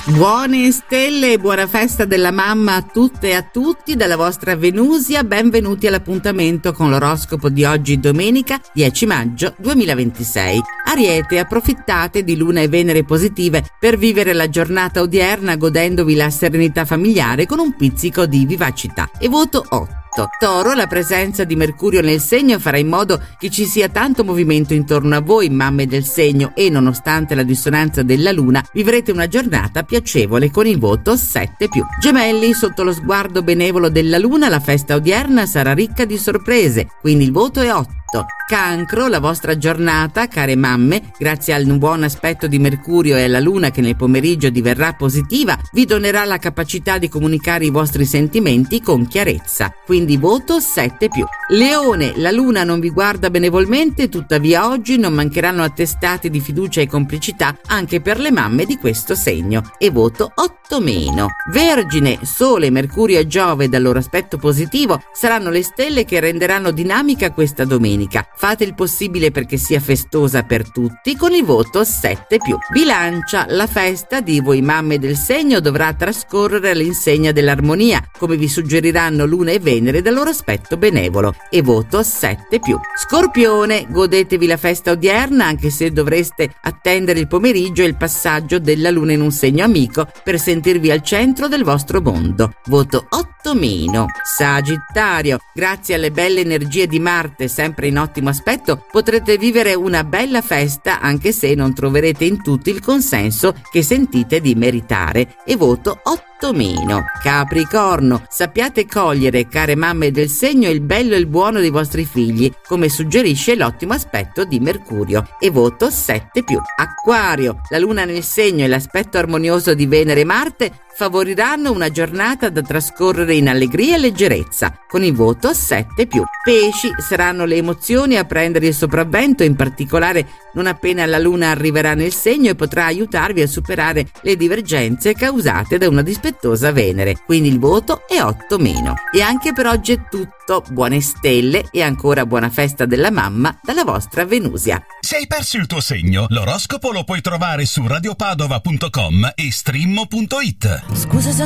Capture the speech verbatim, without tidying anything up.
Buone stelle e buona festa della mamma a tutte e a tutti dalla vostra Venusia. Benvenuti all'appuntamento con l'oroscopo di oggi, domenica dieci maggio duemilaventisei. Ariete, approfittate di Luna e Venere positive per vivere la giornata odierna godendovi la serenità familiare con un pizzico di vivacità. E voto otto. Toro, la presenza di Mercurio nel segno farà in modo che ci sia tanto movimento intorno a voi, mamme del segno, e nonostante la dissonanza della Luna vivrete una giornata piacevole con il voto sette più. Gemelli, sotto lo sguardo benevolo della Luna la festa odierna sarà ricca di sorprese, quindi il voto è otto. Cancro, la vostra giornata, care mamme, grazie al buon aspetto di Mercurio e alla Luna che nel pomeriggio diverrà positiva, vi donerà la capacità di comunicare i vostri sentimenti con chiarezza, quindi voto sette più. Leone, la Luna non vi guarda benevolmente, tuttavia oggi non mancheranno attestati di fiducia e complicità anche per le mamme di questo segno, e voto otto meno. Vergine, Sole, Mercurio e Giove dal loro aspetto positivo saranno le stelle che renderanno dinamica questa domenica. Fate il possibile perché sia festosa per tutti con il voto sette più. Bilancia, la festa di voi mamme del segno dovrà trascorrere all'insegna dell'armonia, come vi suggeriranno Luna e Venere dal loro aspetto benevolo, e voto sette più. Scorpione, godetevi la festa odierna anche se dovreste attendere il pomeriggio e il passaggio della Luna in un segno amico per sentirvi al centro del vostro mondo, voto otto meno. Sagittario, grazie alle belle energie di Marte sempre in ottimo aspetto, potrete vivere una bella festa anche se non troverete in tutti il consenso che sentite di meritare, e voto otto meno. Capricorno, sappiate cogliere, care mamme del segno, il bello e il buono dei vostri figli, come suggerisce l'ottimo aspetto di Mercurio, e voto sette più. Acquario, la Luna nel segno e l'aspetto armonioso di Venere e Marte favoriranno una giornata da trascorrere in allegria e leggerezza, con il voto sette più. Pesci, saranno le emozioni a prendere il sopravvento, in particolare non appena la Luna arriverà nel segno, e potrà aiutarvi a superare le divergenze causate da una dispettosa Venere, quindi il voto è otto meno. E anche per oggi è tutto, buone stelle e ancora buona festa della mamma dalla vostra Venusia. Se hai perso il tuo segno, l'oroscopo lo puoi trovare su radiopadova punto com e stream punto it. Scusa se